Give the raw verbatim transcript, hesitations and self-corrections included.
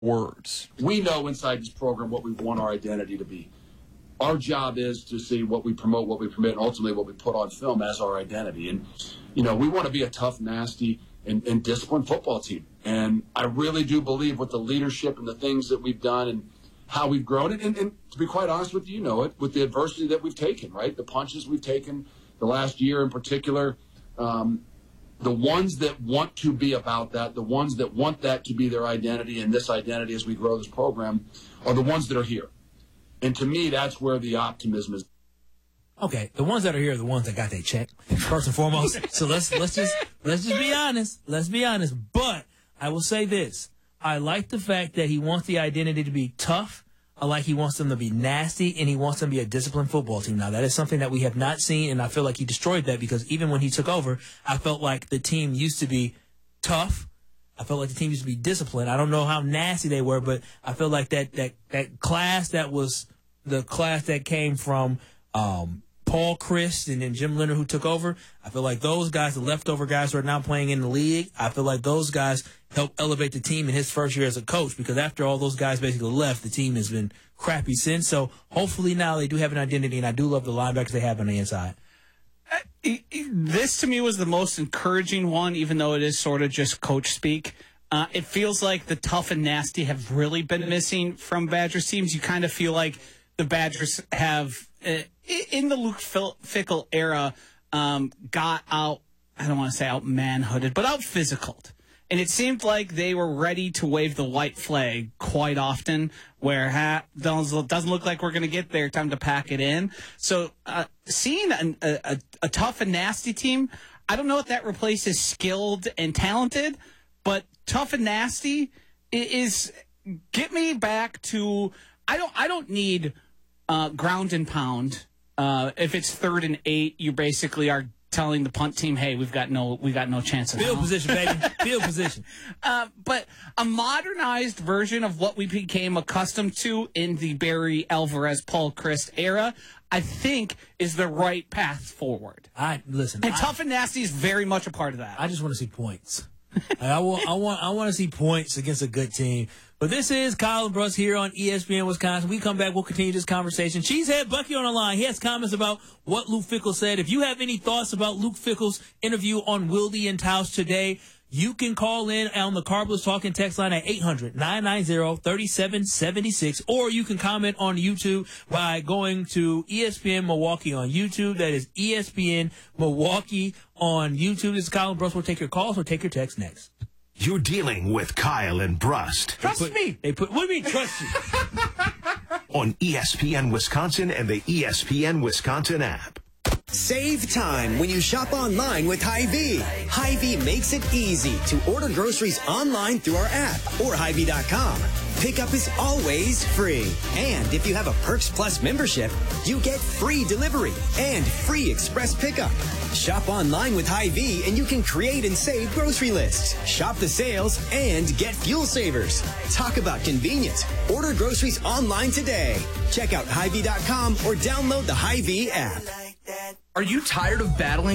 words. We know inside this program what we want our identity to be. Our job is to see what we promote, what we permit, and ultimately what we put on film as our identity. And, you know, we want to be a tough, nasty, and, and disciplined football team. And I really do believe with the leadership and the things that we've done and how we've grown, and, and, and to be quite honest with you, you know it, with the adversity that we've taken, right? The punches we've taken the last year in particular, um, the ones that want to be about that, the ones that want that to be their identity and this identity as we grow this program are the ones that are here. And to me, that's where the optimism is. Okay, the ones that are here are the ones that got their check, first and foremost. So let's let's just let's just be honest. Let's be honest. But I will say this. I like the fact that he wants the identity to be tough. I like he wants them to be nasty, and he wants them to be a disciplined football team. Now, that is something that we have not seen, and I feel like he destroyed that because even when he took over, I felt like the team used to be tough. I felt like the team used to be disciplined. I don't know how nasty they were, but I feel like that that, that class that was the class that came from um, Paul Chryst and then Jim Leonard who took over, I feel like those guys, the leftover guys who are now playing in the league, I feel like those guys helped elevate the team in his first year as a coach because after all those guys basically left, the team has been crappy since. So hopefully now they do have an identity, and I do love the linebackers they have on the inside. Uh, this to me was the most encouraging one, even though it is sort of just coach speak. Uh, it feels like the tough and nasty have really been missing from Badgers teams. You kind of feel like the Badgers have, uh, in the Luke Fickell era, um, got out, I don't want to say out manhooded, but out physicaled. And it seemed like they were ready to wave the white flag quite often, where ha, doesn't look like we're going to get there, time to pack it in. So uh, seeing a, a, a tough and nasty team, I don't know if that replaces skilled and talented, but tough and nasty is get me back to I don't I don't need uh, ground and pound. Uh, if it's third and eight, you basically are telling the punt team, "Hey, we've got no we got no chance of field position, baby, field position." Uh, but a modernized version of what we became accustomed to in the Barry Alvarez, Paul Chryst era, I think, is the right path forward. I listen. And I, tough and nasty is very much a part of that. I just want to see points. I want, I want, I want to see points against a good team. But this is Kyle and Bruss here on E S P N Wisconsin. We come back, we'll continue this conversation. Cheesehead Bucky on the line. He has comments about what Luke Fickell said. If you have any thoughts about Luke Fickell's interview on Wilde and Tausch today, you can call in on the Carbless Talking text line at eight hundred, nine nine zero, three seven seven six, or you can comment on YouTube by going to E S P N Milwaukee on YouTube. That is E S P N Milwaukee on YouTube. This is Kyle and Bruss. We'll take your calls. We'll take your text next. You're dealing with Kyle and Brust. Trust they put, me. They put. What do you mean trust you? On E S P N Wisconsin and the E S P N Wisconsin app. Save time when you shop online with Hy-Vee. Hy-Vee makes it easy to order groceries online through our app or Hy Vee dot com. Pickup is always free. And if you have a Perks Plus membership, you get free delivery and free express pickup. Shop online with Hy-Vee and you can create and save grocery lists. Shop the sales and get fuel savers. Talk about convenience. Order groceries online today. Check out Hy Vee dot com or download the Hy-Vee app. Are you tired of battling